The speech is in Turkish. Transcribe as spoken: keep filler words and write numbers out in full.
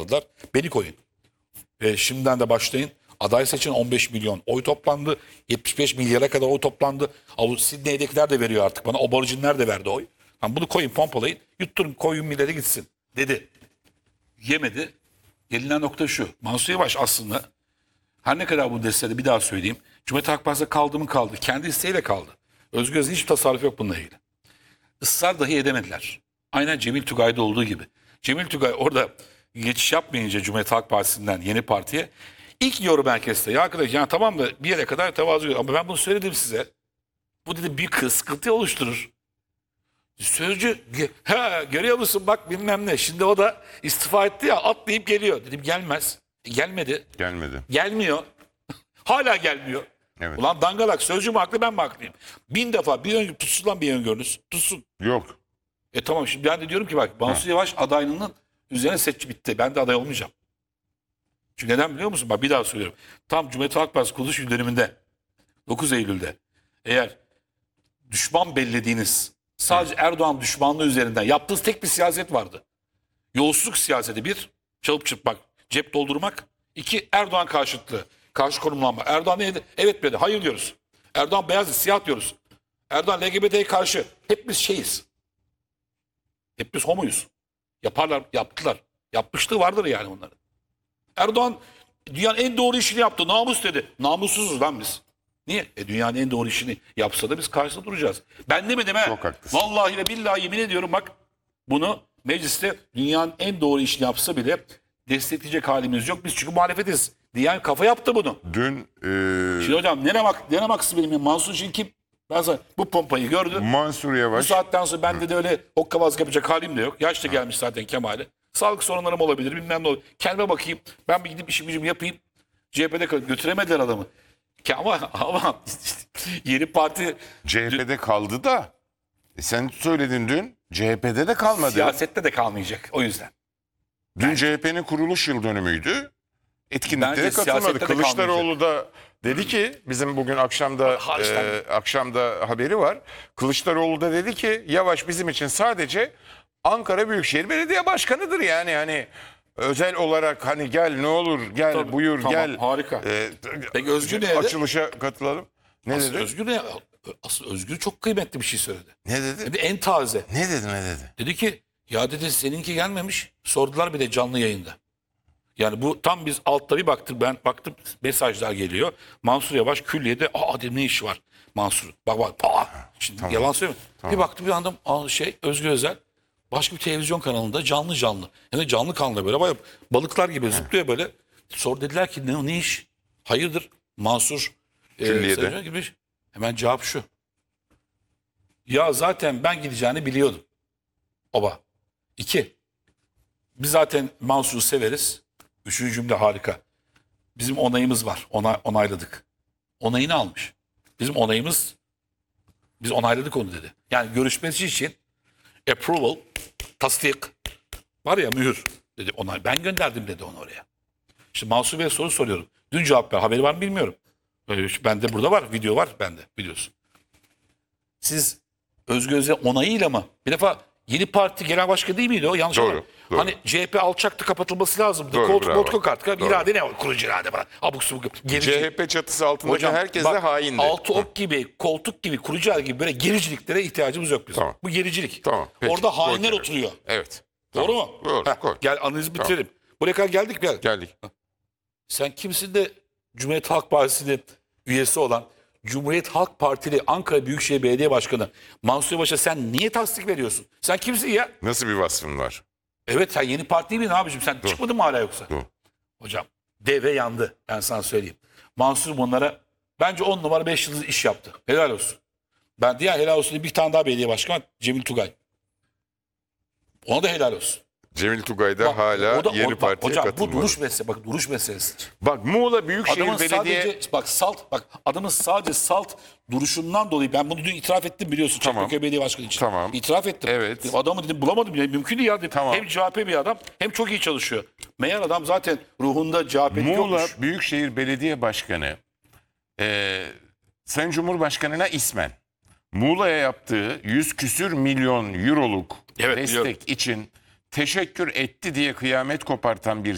topladılar. Beni koyun. E, şimdiden de başlayın. Aday seçin, on beş milyon oy toplandı. yetmiş beş milyara kadar oy toplandı. Sidney'dekiler de veriyor artık bana. Oborjinler de verdi oy. Yani bunu koyun, pompalayın. Yutturun, koyun millete gitsin dedi. Yemedi. Gelinen nokta şu. Mansur Yavaş aslında her ne kadar bu desteğde, bir daha söyleyeyim. Cumhuriyet Halk Partisi'ne kaldı mı kaldı. Kendi isteğiyle kaldı. Özgür Özel'in hiçbir tasarrufu yok bununla ilgili. Israr dahi edemediler. Aynen Cemil Tugay'da olduğu gibi. Cemil Tugay orada geçiş yapmayınca Cumhuriyet Halk Partisi'nden yeni partiye ilk yorum herkeste. Ya arkadaş, yani tamam da bir yere kadar tevazu ediyor. Ama ben bunu söyledim size. Bu dedi bir kız sıkıntı oluşturur. Sözcü, ha, görüyor musun bak bilmem ne. Şimdi o da istifa etti ya, atlayıp geliyor. Dedim gelmez. E, gelmedi. Gelmedi. Gelmiyor. Hala gelmiyor. Evet. Ulan dangalak, sözcü mü haklı, ben mi haklıyım? Bin defa bir ön, tutsun lan bir öngörünüz. Tutsun. Yok. E tamam, şimdi ben de diyorum ki bak Mansur Yavaş adaylığının üzerine seçim bitti. Ben de aday olmayacağım. Çünkü neden biliyor musun? Bak bir daha söylüyorum. Tam Cumhuriyet Halk Partisi kuruluş yıl dönümünde dokuz Eylül'de eğer düşman bellediğiniz sadece Erdoğan düşmanlığı üzerinden yaptığınız tek bir siyaset vardı. Yolsuzluk siyaseti bir, çalıp çırpmak, cep doldurmak. İki, Erdoğan karşıtlığı, karşı konumlanma. Erdoğan neydi? Evet dedi, hayır diyoruz. Erdoğan beyaz, siyah diyoruz. Erdoğan L G B T'ye karşı. Hep biz şeyiz. Hep biz homoyuz. Yaparlar, yaptılar. Yapmışlığı vardır yani onların. Erdoğan dünyanın en doğru işini yaptı. Namus dedi. Namussuzuz lan biz. Niye? E dünyanın en doğru işini yapsa da biz karşısında duracağız. Ben demedim he. Çok haklısın. Vallahi ve billahi yemin ediyorum bak. Bunu mecliste dünyanın en doğru işini yapsa bile destekleyecek halimiz yok. Biz çünkü muhalefetiz. Diyen kafa yaptı bunu. Dün e, Şimdi hocam ne bak, ne haksız benim ya. Mansur Şin kim? Ben sana bu pompayı gördüm. Mansur Bu Yavaş saatten sonra bende de öyle hokkabazlık yapacak halim de yok. Yaş da gelmiş zaten Kemal'e. Sağlık sorunlarım olabilir, bilmem ne olur. Kendime bakayım. Ben bir gidip işim gücümü yapayım. C H P'de kalıp götüremediler adamı. Ki ama, ama yeni parti C H P'de kaldı da e, sen söyledin dün C H P'de de kalmadı. siyasette de kalmayacak. O yüzden. Dün C H P'nin kuruluş yıl dönümüydü. Etkinliklere Bence katılmadı. siyasette de Kılıçdaroğlu da dedi ki bizim bugün akşamda Hariçten- e, akşamda haberi var. Kılıçdaroğlu da dedi ki Yavaş bizim için sadece Ankara Büyükşehir Belediye Başkanı'dır yani hani özel olarak hani gel ne olur gel Tabii, buyur tamam, gel. harika. E, Peki Özgür ne dedi? Açılışa katılalım. Ne Asıl dedi? Özgür ne? Asıl Özgür çok kıymetli bir şey söyledi. Ne dedi? Dedi en taze. Ne dedi ne dedi? Dedi ki ya dedi seninki gelmemiş. Sordular bir de canlı yayında. Yani bu tam biz altta bir baktık, ben baktım mesajlar geliyor. Mansur Yavaş külliyede, aa dedim ne işi var Mansur? Bak bak aa. Şimdi yalan söylemiyorum. Bir baktım bir anda aa, şey Özgür Özel başka bir televizyon kanalında canlı canlı. Yani canlı kanalda böyle bak, balıklar gibi zıplıyor böyle. Sor dediler ki ne, ne iş? Hayırdır Mansur? e, Külliyede. Sayın gibi. Hemen cevap şu. Ya zaten ben gideceğini biliyordum. Oba. İki. Biz zaten Mansur'u severiz. Üçüncü cümle harika. Bizim onayımız var. Ona, onayladık. Onayını almış. Bizim onayımız, biz onayladık onu dedi. Yani görüşmesi için approval, tasdik var ya, mühür dedi. Onay. Ben gönderdim dedi onu oraya. İşte Mansur Bey'e soru soruyorum. Dün cevap ver. Haberi var mı bilmiyorum. Ee, Bende burada var. Video var bende. Biliyorsun. Siz Özgür Özel onayıyla mı? Bir defa yeni parti genel başkanı değil miydi o? Yanlış Doğru, anlamadım. doğru. Hani C H P alçaktı, kapatılması lazımdı. Doğru, Koltuk bravo. koltuk artık. İrade ne? Kurucu irade bana. Abuk subuk. Gerici. C H P çatısı altındaki Hocam, herkes bak, de haindi. Altı ok gibi, koltuk gibi, kurucu irade gibi böyle gericiliklere ihtiyacımız yok bizim. Tamam. Bu gericilik. Tamam, peki. Orada hainler Koy kenara. oturuyor. Evet. Doğru Tamam. mu? Doğru. Heh, Koy. gel analizi bitirelim. Buraya kadar geldik mi? Gel. Geldik. Sen kimsin de Cumhuriyet Halk Partisi'nin üyesi olan Cumhuriyet Halk Partili Ankara Büyükşehir Belediye Başkanı Mansur Yavaş'a sen niye tasdik veriyorsun? Sen kimsin ya? Nasıl bir vasfın var? Evet, sen yeni parti değil miydin abicim? Sen çıkmadın mı hala yoksa? Dur. Hocam deve yandı, ben sana söyleyeyim. Mansur bunlara bence on numara beş yıldız iş yaptı. Helal olsun. Ben diğer helal olsun diye bir tane daha belediye başkanı Cemil Tugay. Ona da helal olsun. Cemil Tugay da Bak, hala o da- yeni o- bak, partiye hocam, katılmadı. bu duruş meselesi. Bak duruş meselesi. Bak Muğla Büyükşehir Adamın Belediye... sadece bak salt bak adamın sadece salt duruşundan dolayı ben bunu dün itiraf ettim biliyorsun Tamam. Çekmeköy Belediye Başkanı için. Tamam. İtiraf ettim. Evet. Dedim, adamı dedim bulamadım ya mümkün değil ya dedim. Tamam. Hem C H P bir adam hem çok iyi çalışıyor. Meğer adam zaten ruhunda C H P'lik Muğla yokmuş. Büyükşehir Belediye Başkanı e, Sayın Cumhurbaşkanı'na ismen Muğla'ya yaptığı yüz küsür milyon euroluk Evet, destek biliyorum. için teşekkür etti diye kıyamet kopartan bir